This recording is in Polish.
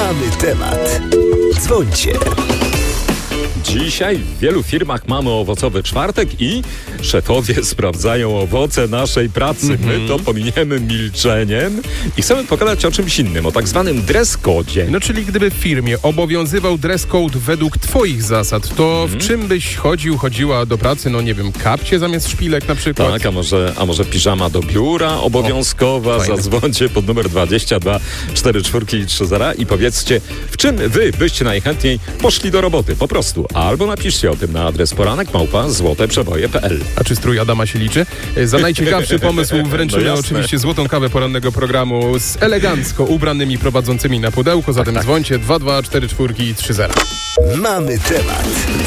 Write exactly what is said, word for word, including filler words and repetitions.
Mamy temat. Dzwońcie. Dzisiaj w wielu firmach mamy owocowy czwartek i szefowie sprawdzają owoce naszej pracy. Mm-hmm. My to pominiemy milczeniem i chcemy pogadać o czymś innym, o tak zwanym dress codzie. No czyli gdyby w firmie obowiązywał dress code według twoich zasad, to mm-hmm. w czym byś chodził, chodziła do pracy? No nie wiem, kapcie zamiast szpilek na przykład? Tak, a może, a może piżama do biura obowiązkowa? O, zadzwońcie pod numer dwadzieścia dwa cztery cztery trzy zero i powiedzcie, w czym wy byście najchętniej poszli do roboty, po prostu. Albo napiszcie o tym na adres poranek małpa złote przeboje kropka p l. A czy strój Adama się liczy? Za najciekawszy pomysł wręczymy no oczywiście złotą kawę porannego programu z elegancko ubranymi prowadzącymi na pudełko. Zatem tak, tak. dzwońcie dwa dwa cztery cztery trzy zero. Mamy temat.